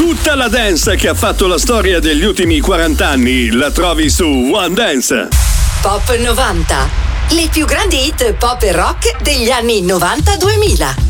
Tutta la dance che ha fatto la storia degli ultimi 40 anni la trovi su One Dance. Pop 90. Le più grandi hit pop e rock degli anni 90-2000.